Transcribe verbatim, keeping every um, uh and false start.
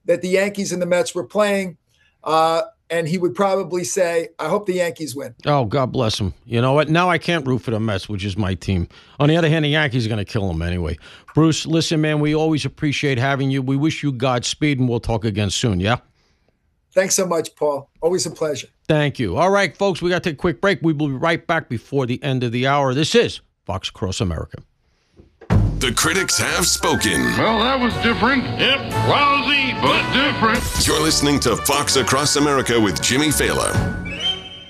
that the Yankees and the Mets were playing. Uh, and he would probably say, I hope the Yankees win. Oh, God bless him. You know what? Now I can't root for the Mets, which is my team. On the other hand, the Yankees are going to kill them anyway. Bruce, listen, man, we always appreciate having you. We wish you Godspeed, and we'll talk again soon, yeah? Thanks so much, Paul. Always a pleasure. Thank you. All right, folks, we got to take a quick break. We will be right back before the end of the hour. This is Fox Across America. The critics have spoken. Well, that was different. Yep, lousy, but different. You're listening to Fox Across America with Jimmy Fallon.